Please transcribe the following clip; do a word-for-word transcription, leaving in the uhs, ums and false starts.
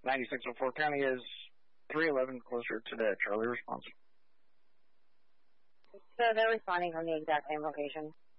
ninety-six oh four County is three eleven closer to that Charlie response. So they're responding from the exact same location?